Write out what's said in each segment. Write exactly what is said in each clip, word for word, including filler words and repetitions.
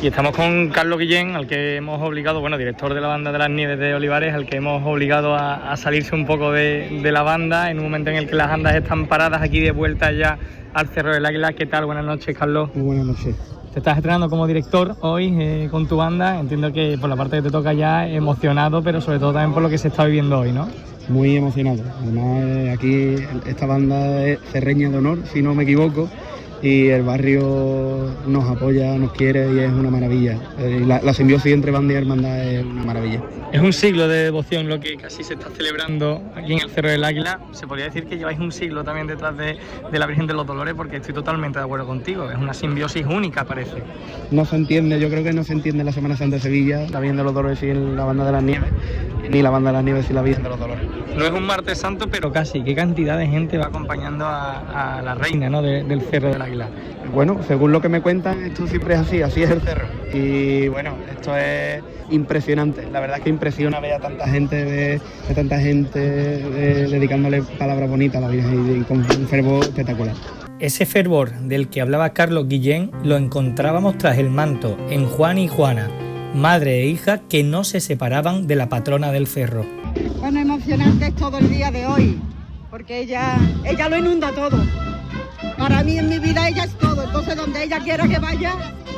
Y estamos con Carlos Guillén, al que hemos obligado, bueno, director de la banda de las Nieves de Olivares, al que hemos obligado a, a salirse un poco de, de la banda en un momento en el que las andas están paradas aquí de vuelta ya al Cerro del Águila. ¿Qué tal? Buenas noches, Carlos. Muy buenas noches. Te estás estrenando como director hoy eh, con tu banda. Entiendo que por la parte que te toca ya emocionado, pero sobre todo también por lo que se está viviendo hoy, ¿no? Muy emocionado. Además, eh, aquí esta banda es cerreña de honor, si no me equivoco, y el barrio nos apoya, nos quiere y es una maravilla. Eh, la, la simbiosis entre banda y hermandad es una maravilla. Es un siglo de devoción lo que casi se está celebrando aquí en el Cerro del Águila. Se podría decir que lleváis un siglo también detrás de, de la Virgen de los Dolores, porque estoy totalmente de acuerdo contigo. Es una simbiosis única, parece. No se entiende, yo creo que no se entiende la Semana Santa de Sevilla, la Virgen de los Dolores sin la Banda de las Nieves, ni la Banda de las Nieves sin la Virgen de los Dolores. No es un martes santo, pero casi. ¿Qué cantidad de gente va acompañando a, a la reina, ¿no?, de, del Cerro del Águila? Bueno, según lo que me cuentan, esto siempre es así, así es el cerro. Y bueno, esto es impresionante. La verdad es que impresiona ver a tanta gente, ver a tanta gente eh, dedicándole palabras bonitas a la Virgen y, y con un fervor espectacular. Ese fervor del que hablaba Carlos Guillén lo encontrábamos tras el manto en Juan y Juana, madre e hija que no se separaban de la patrona del cerro. Bueno, emocionante es todo el día de hoy, porque ella, ella lo inunda todo. Para mí en mi vida ella es todo, entonces donde ella quiera que vaya,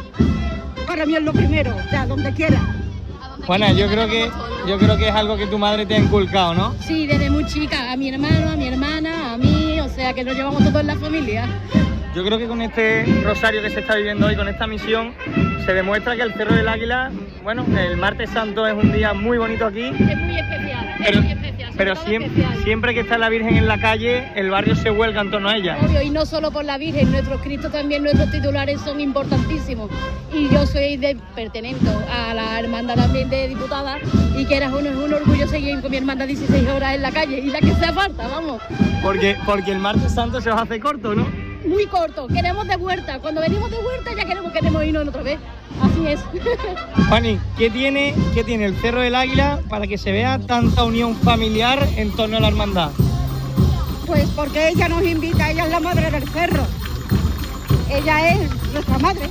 para mí es lo primero, o sea, donde quiera. Juana, yo creo que yo creo que es algo que tu madre te ha inculcado, ¿no? Sí, desde muy chica, a mi hermano, a mi hermana, a mí, o sea que nos llevamos todos en la familia. Yo creo que con este rosario que se está viviendo hoy, con esta misión, se demuestra que el Cerro del Águila, bueno, el martes santo es un día muy bonito aquí. Es muy especial, pero, es muy especial. Pero siempre, siempre que está la Virgen en la calle, el barrio se vuelca en torno a ella. Obvio, y no solo por la Virgen, nuestros Cristos también, nuestros titulares son importantísimos. Y yo soy de pertenezco a la hermandad también de diputadas, y que era un, un orgullo seguir con mi hermandad dieciséis horas en la calle, y la que sea falta, vamos. Porque, porque el martes santo se os hace corto, ¿no? Muy corto, queremos de vuelta. Cuando venimos de vuelta ya queremos, queremos irnos otra vez. Así es. Juani, ¿qué tiene, ¿qué tiene el Cerro del Águila para que se vea tanta unión familiar en torno a la hermandad? Pues porque ella nos invita, ella es la madre del cerro. Ella es nuestra madre.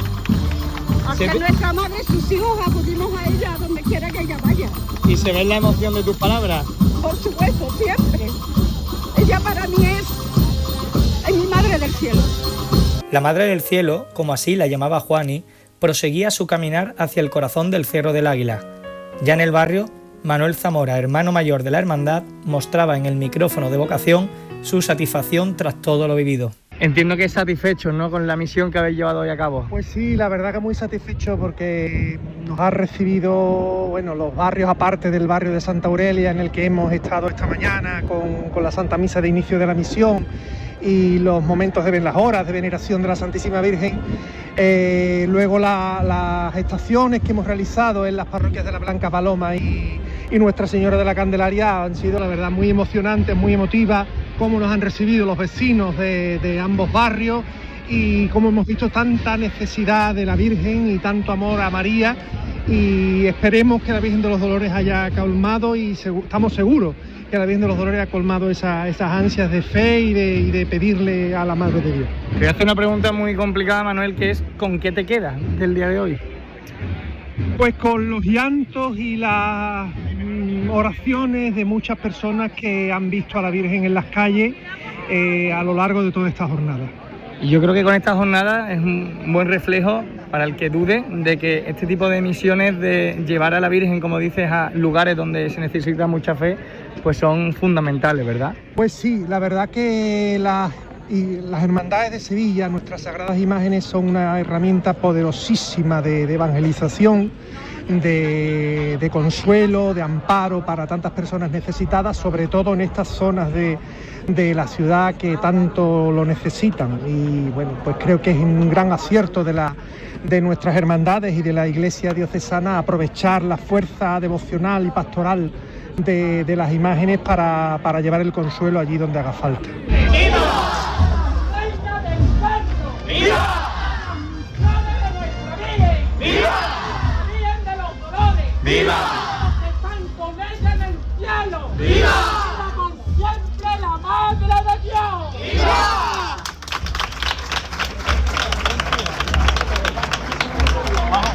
Al ser nuestra madre, sus hijos acudimos a ella donde quiera que ella vaya. ¿Y se ve la emoción de tus palabras? Por supuesto, siempre. Ella para mí es... es mi madre del cielo. La madre del cielo, como así la llamaba Juani, proseguía su caminar hacia el corazón del Cerro del Águila. Ya en el barrio, Manuel Zamora, hermano mayor de la hermandad, mostraba en el micrófono de vocación su satisfacción tras todo lo vivido. Entiendo que es satisfecho, ¿no?, con la misión que habéis llevado hoy a cabo. Pues sí, la verdad que muy satisfecho porque nos ha recibido, bueno, los barrios aparte del barrio de Santa Aurelia en el que hemos estado esta mañana con, con la Santa Misa de inicio de la misión y los momentos de las horas de veneración de la Santísima Virgen. Eh, luego la, las estaciones que hemos realizado en las parroquias de la Blanca Paloma y, y Nuestra Señora de la Candelaria han sido, la verdad, muy emocionantes, muy emotivas, cómo nos han recibido los vecinos de, de ambos barrios y cómo hemos visto tanta necesidad de la Virgen y tanto amor a María, y esperemos que la Virgen de los Dolores haya colmado, y segu- estamos seguros que la Virgen de los Dolores ha colmado esa, esas ansias de fe y de, y de pedirle a la Madre de Dios. Te voy a hacer una pregunta muy complicada, Manuel, que es ¿con qué te quedas del día de hoy? Pues con los llantos y las mm, oraciones de muchas personas que han visto a la Virgen en las calles eh, a lo largo de toda esta jornada. Y yo creo que con esta jornada es un buen reflejo para el que dude de que este tipo de misiones de llevar a la Virgen, como dices, a lugares donde se necesita mucha fe, pues son fundamentales, ¿verdad? Pues sí, la verdad que las, y las hermandades de Sevilla, nuestras sagradas imágenes, son una herramienta poderosísima de, de evangelización, de, de consuelo, de amparo para tantas personas necesitadas, sobre todo en estas zonas de, de la ciudad que tanto lo necesitan. Y bueno, pues creo que es un gran acierto de, la, de nuestras hermandades y de la Iglesia diocesana aprovechar la fuerza devocional y pastoral de, de las imágenes para, para llevar el consuelo allí donde haga falta. ¡Viva! ¡Reina del Santo! ¡Viva! ¡Viva! ¡Virgen de los Dolores! ¡Viva! ¡Los que están con ella en el cielo! ¡Viva! ¡Viva por siempre la Madre de Dios! ¡Viva!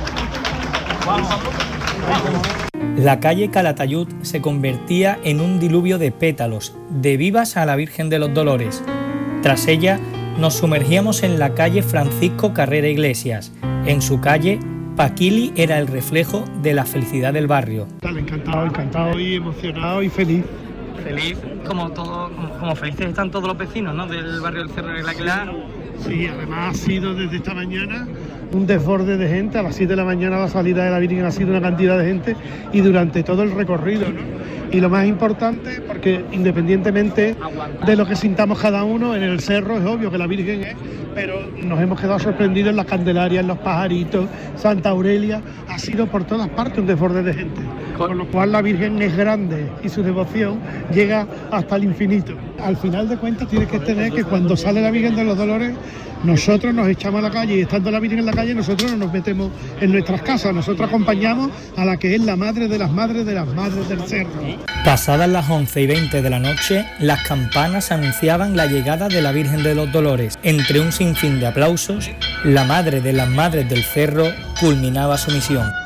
La calle Calatayud se convertía en un diluvio de pétalos, de vivas a la Virgen de los Dolores. Tras ella, nos sumergíamos en la calle Francisco Carrera Iglesias. En su calle, Paquili era el reflejo de la felicidad del barrio. Encantado, encantado y emocionado y feliz. Feliz, como, todo, como, como felices están todos los vecinos, ¿no?, del barrio del Cerro del Águila. Sí, además ha sido desde esta mañana un desborde de gente. A las siete de la mañana la salida de la Virgen ha sido una cantidad de gente y durante todo el recorrido, ¿no? Y lo más importante, porque independientemente de lo que sintamos cada uno, en el cerro es obvio que la Virgen es, pero nos hemos quedado sorprendidos en las Candelarias, en los Pajaritos, Santa Aurelia, ha sido por todas partes un desborde de gente, con lo cual la Virgen es grande y su devoción llega hasta el infinito. Al final de cuentas tienes que tener que cuando sale la Virgen de los Dolores, nosotros nos echamos a la calle y estando la Virgen en la calle, nosotros no nos metemos en nuestras casas, nosotros acompañamos a la que es la madre de las madres de las madres del cerro. Pasadas las once y veinte de la noche, las campanas anunciaban la llegada de la Virgen de los Dolores. Entre un sinfín de aplausos, la madre de las madres del cerro culminaba su misión.